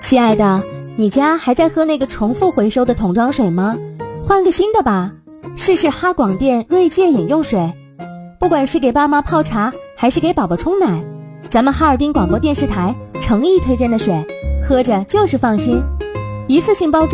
亲爱的，你家还在喝那个重复回收的桶装水吗？换个新的吧，试试哈广电锐界饮用水。不管是给爸妈泡茶还是给宝宝冲奶，咱们哈尔滨广播电视台诚意推荐的水，喝着就是放心。一次性包装